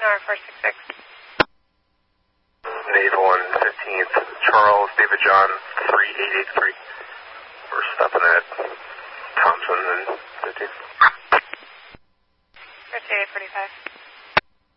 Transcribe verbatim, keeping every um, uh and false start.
Sonora four six six. Naval one fifteenth, Charles, David John, three eight eight three. We're stopping at Thompson and fifteenth. fifty-eight forty-five.